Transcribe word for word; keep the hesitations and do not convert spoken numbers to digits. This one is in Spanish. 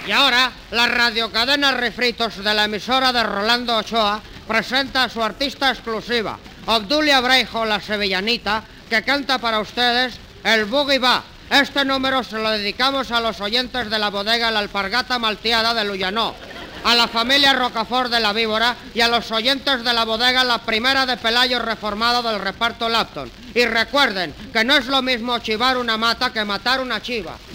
Y ahora, la radiocadena Refritos de la emisora de Rolando Ochoa presenta a su artista exclusiva, Obdulia Breijo, la sevillanita, que canta para ustedes el Boogie Va. Este número se lo dedicamos a los oyentes de la bodega La Alpargata Malteada de Lluyanó, a la familia Rocafort de la Víbora y a los oyentes de la bodega La Primera de Pelayo Reformado del reparto Lapton. Y recuerden que no es lo mismo chivar una mata que matar una chiva.